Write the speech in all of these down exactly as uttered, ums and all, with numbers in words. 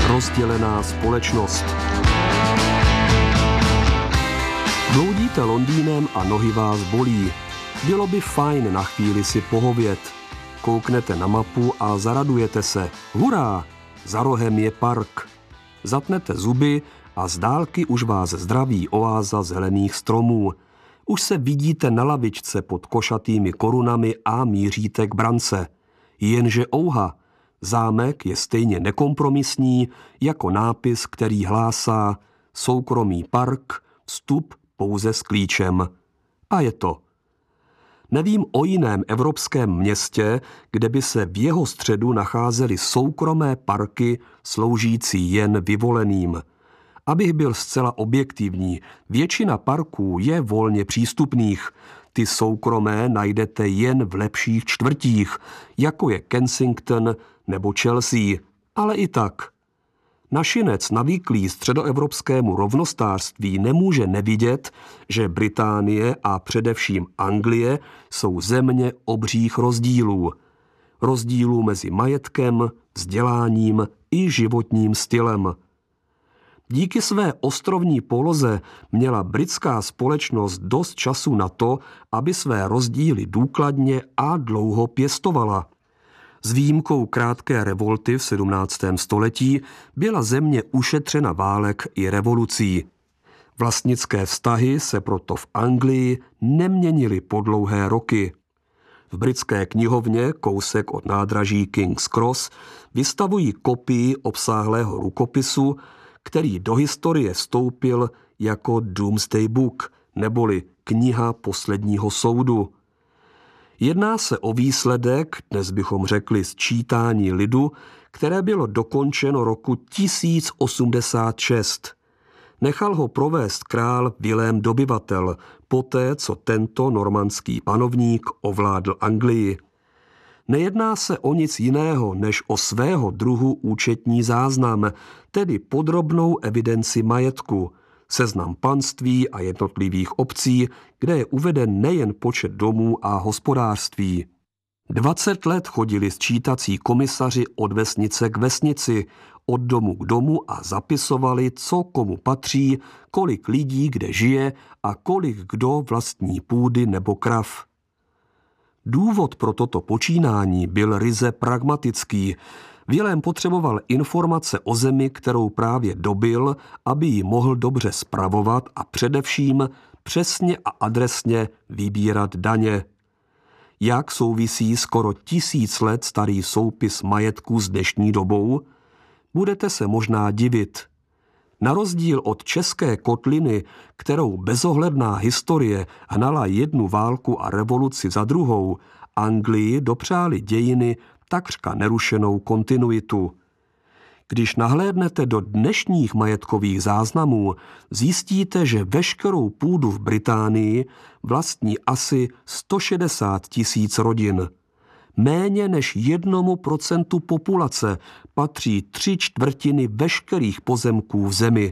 Rozdělená společnost. Bloudíte Londýnem a nohy vás bolí. Bylo by fajn na chvíli si pohovět. Kouknete na mapu a zaradujete se. Hurá! Za rohem je park. Zatnete zuby a z dálky už vás zdraví oáza zelených stromů. Už se vidíte na lavičce pod košatými korunami a míříte k brance. Jenže ouha, zámek je stejně nekompromisní jako nápis, který hlásá soukromý park, vstup pouze s klíčem. A je to. Nevím o jiném evropském městě, kde by se v jeho středu nacházely soukromé parky sloužící jen vyvoleným. Abych byl zcela objektivní, většina parků je volně přístupných. Ty soukromé najdete jen v lepších čtvrtích, jako je Kensington nebo Chelsea, ale i tak. Našinec navyklý středoevropskému rovnostářství nemůže nevidět, že Británie a především Anglie jsou země obřích rozdílů. Rozdílů mezi majetkem, vzděláním i životním stylem. Díky své ostrovní poloze měla britská společnost dost času na to, aby své rozdíly důkladně a dlouho pěstovala. S výjimkou krátké revolty v sedmnáctém století byla země ušetřena válek i revolucí. Vlastnické vztahy se proto v Anglii neměnily po dlouhé roky. V britské knihovně, kousek od nádraží King's Cross, vystavují kopii obsáhlého rukopisu, který do historie vstoupil jako Doomsday Book, neboli kniha posledního soudu. Jedná se o výsledek, dnes bychom řekli sčítání lidu, které bylo dokončeno roku tisíc osmdesát šest. Nechal ho provést král Vilém Dobyvatel, poté co tento normandský panovník ovládl Anglii. Nejedná se o nic jiného než o svého druhu účetní záznam, tedy podrobnou evidenci majetku, seznam panství a jednotlivých obcí, kde je uveden nejen počet domů a hospodářství. Dvacet let chodili sčítací komisaři od vesnice k vesnici, od domu k domu a zapisovali, co komu patří, kolik lidí kde žije a kolik kdo vlastní půdy nebo krav. Důvod pro toto počínání byl ryze pragmatický. Vilém potřeboval informace o zemi, kterou právě dobyl, aby ji mohl dobře spravovat a především přesně a adresně vybírat daně. Jak souvisí skoro tisíc let starý soupis majetku s dnešní dobou? Budete se možná divit. Na rozdíl od české kotliny, kterou bezohledná historie hnala jednu válku a revoluci za druhou, Anglii dopřáli dějiny takřka nerušenou kontinuitu. Když nahlédnete do dnešních majetkových záznamů, zjistíte, že veškerou půdu v Británii vlastní asi sto šedesát tisíc rodin. Méně než jednomu procentu populace patří tři čtvrtiny veškerých pozemků v zemi.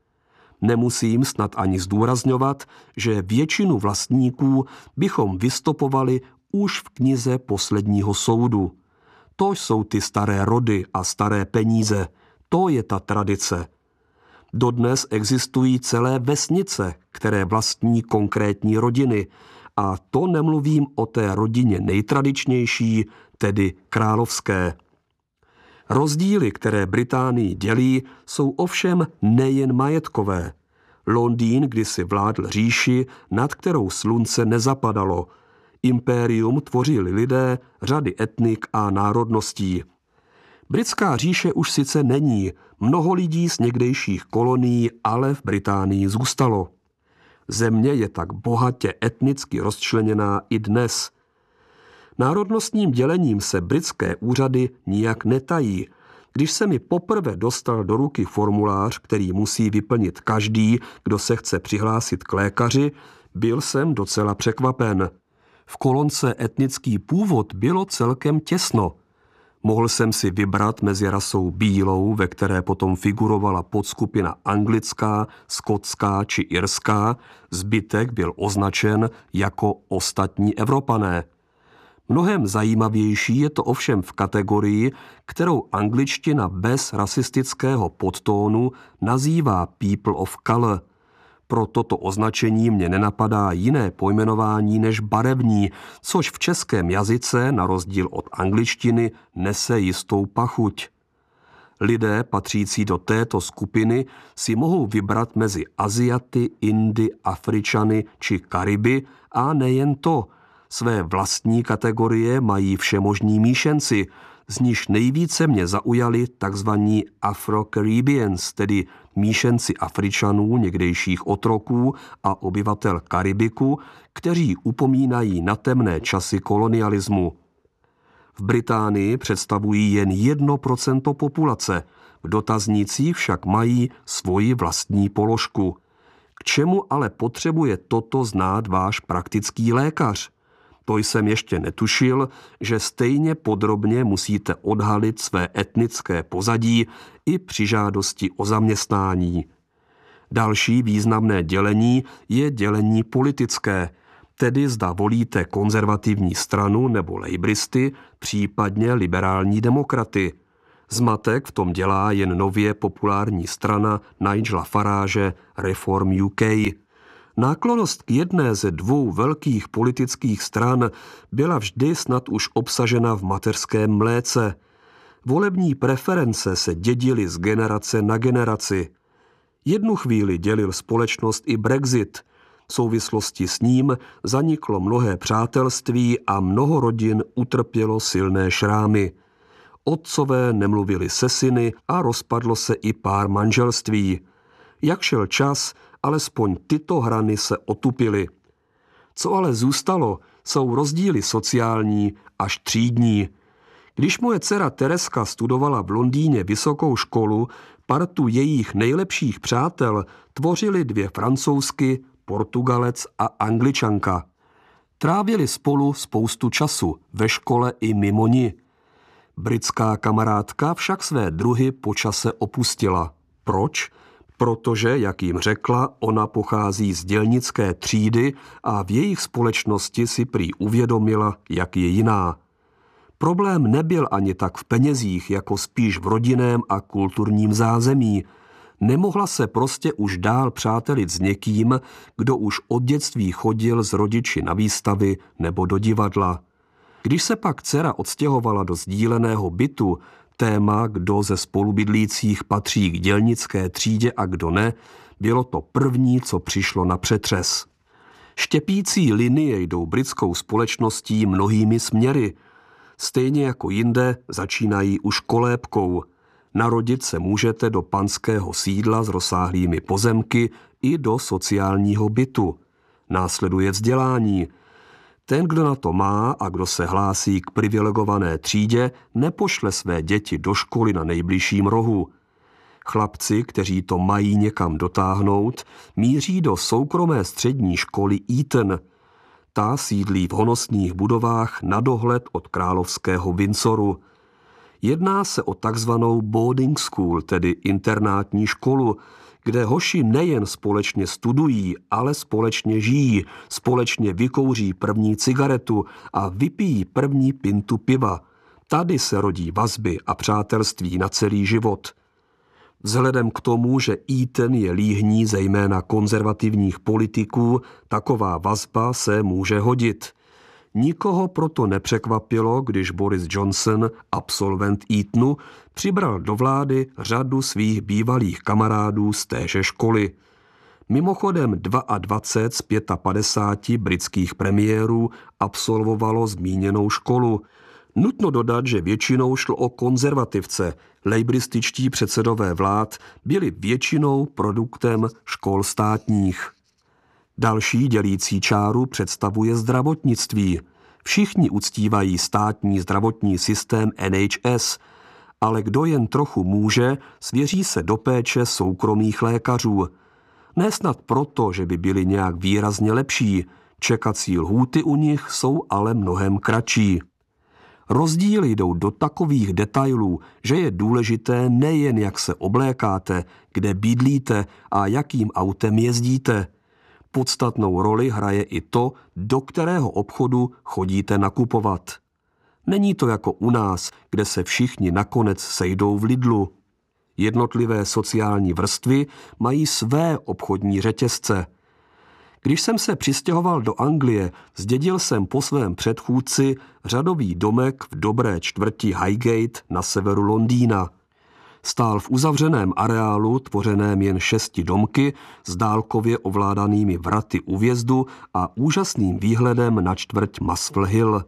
Nemusím snad ani zdůrazňovat, že většinu vlastníků bychom vystopovali už v knize posledního soudu. To jsou ty staré rody a staré peníze. To je ta tradice. Dodnes existují celé vesnice, které vlastní konkrétní rodiny. A to nemluvím o té rodině nejtradičnější, tedy královské. Rozdíly, které Británii dělí, jsou ovšem nejen majetkové. Londýn kdysi vládl říši, nad kterou slunce nezapadalo. Impérium tvořili lidé řady etnik a národností. Britská říše už sice není, mnoho lidí z někdejších kolonií ale v Británii zůstalo. Země je tak bohatě etnicky rozčleněná i dnes. Národnostním dělením se britské úřady nijak netají. Když se mi poprvé dostal do ruky formulář, který musí vyplnit každý, kdo se chce přihlásit k lékaři, byl jsem docela překvapen. V kolonce etnický původ bylo celkem těsno. Mohl jsem si vybrat mezi rasou bílou, ve které potom figurovala podskupina anglická, skotská či irská, zbytek byl označen jako ostatní Evropané. Mnohem zajímavější je to ovšem v kategorii, kterou angličtina bez rasistického podtónu nazývá people of color. Pro toto označení mě nenapadá jiné pojmenování než barevní, což v českém jazyce, na rozdíl od angličtiny, nese jistou pachuť. Lidé patřící do této skupiny si mohou vybrat mezi Aziaty, Indy, Afričany či Kariby a nejen to. Své vlastní kategorie mají všemožní míšenci, z níž nejvíce mě zaujali takzvaní Afro-Caribbeans, tedy míšenci Afričanů, někdejších otroků a obyvatel Karibiku, kteří upomínají na temné časy kolonialismu. V Británii představují jen jedno procento populace, v dotaznících však mají svoji vlastní položku. K čemu ale potřebuje toto znát váš praktický lékař? To jsem ještě netušil, že stejně podrobně musíte odhalit své etnické pozadí i při žádosti o zaměstnání. Další významné dělení je dělení politické, tedy zda volíte konzervativní stranu nebo lejbristy, případně liberální demokraty. Zmatek v tom dělá jen nově populární strana Nigela Farage Reform U K. Náklonnost k jedné ze dvou velkých politických stran byla vždy snad už obsažena v mateřském mléce. Volební preference se dědily z generace na generaci. Jednu chvíli dělil společnost i Brexit. V souvislosti s ním zaniklo mnohé přátelství a mnoho rodin utrpělo silné šrámy. Otcové nemluvili se syny a rozpadlo se i pár manželství. Jak šel čas, alespoň tyto hrany se otupily. Co ale zůstalo, jsou rozdíly sociální až třídní. Když moje dcera Tereska studovala v Londýně vysokou školu, partu jejich nejlepších přátel tvořili dvě Francouzsky, Portugalec a Angličanka. Trávili spolu spoustu času, ve škole i mimo ni. Britská kamarádka však své druhy po čase opustila. Proč? Protože, jak jim řekla, ona pochází z dělnické třídy a v jejich společnosti si prý uvědomila, jak je jiná. Problém nebyl ani tak v penězích, jako spíš v rodinném a kulturním zázemí. Nemohla se prostě už dál přátelit s někým, kdo už od dětství chodil s rodiči na výstavy nebo do divadla. Když se pak dcera odstěhovala do sdíleného bytu, téma, kdo ze spolubydlících patří k dělnické třídě a kdo ne, bylo to první, co přišlo na přetřes. Štěpící linie jdou britskou společností mnohými směry. Stejně jako jinde začínají už kolébkou. Narodit se můžete do panského sídla s rozsáhlými pozemky i do sociálního bytu. Následuje vzdělání. Ten, kdo na to má a kdo se hlásí k privilegované třídě, nepošle své děti do školy na nejbližším rohu. Chlapci, kteří to mají někam dotáhnout, míří do soukromé střední školy Eton. Ta sídlí v honosných budovách na dohled od královského Windsoru. Jedná se o takzvanou boarding school, tedy internátní školu, kde hoši nejen společně studují, ale společně žijí, společně vykouří první cigaretu a vypijí první pintu piva. Tady se rodí vazby a přátelství na celý život. Vzhledem k tomu, že Eton je líhní zejména konzervativních politiků, taková vazba se může hodit. Nikoho proto nepřekvapilo, když Boris Johnson, absolvent Etonu, přibral do vlády řadu svých bývalých kamarádů z téže školy. Mimochodem dvacet dva z padesáti pěti britských premiérů absolvovalo zmíněnou školu. Nutno dodat, že většinou šlo o konzervativce. Lejbrističtí předsedové vlád byli většinou produktem škol státních. Další dělící čáru představuje zdravotnictví. Všichni uctívají státní zdravotní systém N H S, ale kdo jen trochu může, svěří se do péče soukromých lékařů. Nesnad proto, že by byli nějak výrazně lepší, čekací lhůty u nich jsou ale mnohem kratší. Rozdíly jdou do takových detailů, že je důležité nejen jak se oblékáte, kde bydlíte a jakým autem jezdíte. Podstatnou roli hraje i to, do kterého obchodu chodíte nakupovat. Není to jako u nás, kde se všichni nakonec sejdou v Lidlu. Jednotlivé sociální vrstvy mají své obchodní řetězce. Když jsem se přistěhoval do Anglie, zdědil jsem po svém předchůdci řadový domek v dobré čtvrti Highgate na severu Londýna. Stál v uzavřeném areálu tvořeném jen šesti domky s dálkově ovládanými vraty u vjezdu a úžasným výhledem na čtvrť Muswell Hill.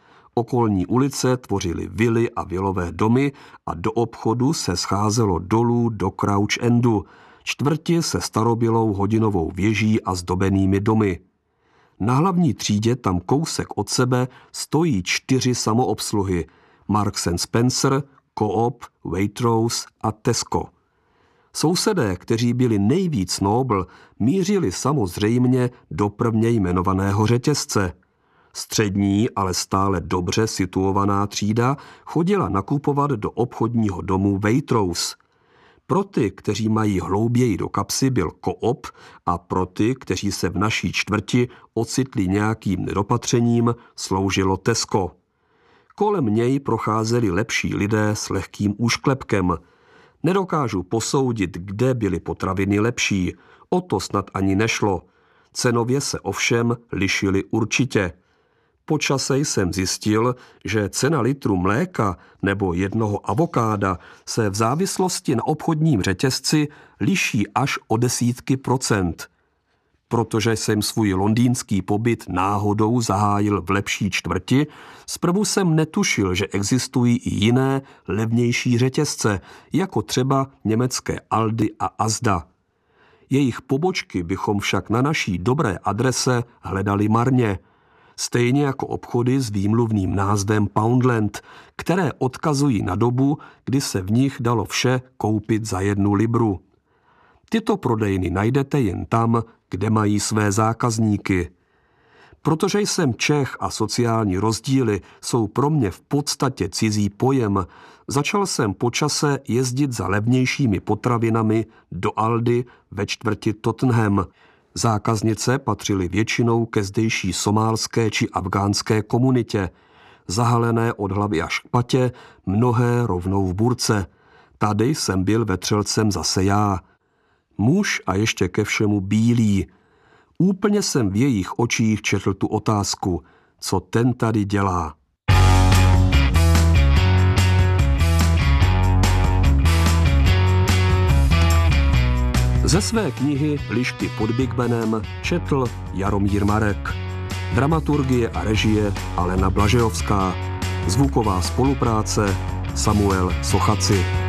Okolní ulice tvořily vily a vilové domy a do obchodu se scházelo dolů do Crouch Endu, čtvrti se starobylou hodinovou věží a zdobenými domy. Na hlavní třídě tam kousek od sebe stojí čtyři samoobsluhy – Marks and Spencer, Co-op, Waitrose a Tesco. Sousedé, kteří byli nejvíc nobl, mířili samozřejmě do prvně jmenovaného řetězce. Střední, ale stále dobře situovaná třída chodila nakupovat do obchodního domu Waitrose. Pro ty, kteří mají hlouběji do kapsy, byl Co-op a pro ty, kteří se v naší čtvrti ocitli nějakým nedopatřením, sloužilo Tesco. Kolem něj procházeli lepší lidé s lehkým úšklepkem. Nedokážu posoudit, kde byly potraviny lepší, o to snad ani nešlo. Cenově se ovšem lišily určitě. Po čase jsem zjistil, že cena litru mléka nebo jednoho avokáda se v závislosti na obchodním řetězci liší až o desítky procent. Protože jsem svůj londýnský pobyt náhodou zahájil v lepší čtvrti, zprvu jsem netušil, že existují i jiné, levnější řetězce, jako třeba německé Aldi a Asda. Jejich pobočky bychom však na naší dobré adrese hledali marně. Stejně jako obchody s výmluvným názvem Poundland, které odkazují na dobu, kdy se v nich dalo vše koupit za jednu libru. Tyto prodejny najdete jen tam, kde mají své zákazníky. Protože jsem Čech a sociální rozdíly jsou pro mě v podstatě cizí pojem, začal jsem po čase jezdit za levnějšími potravinami do Aldi ve čtvrti Tottenham. Zákaznice patřily většinou ke zdejší somálské či afgánské komunitě. Zahalené od hlavy až k patě, mnohé rovnou v burce. Tady jsem byl vetřelcem zase já. Muž a ještě ke všemu bílý. Úplně jsem v jejich očích četl tu otázku, co ten tady dělá. Ze své knihy Lišky pod Big Benem četl Jaromír Marek. Dramaturgie a režie Alena Blažejovská. Zvuková spolupráce Samuel Sochaci.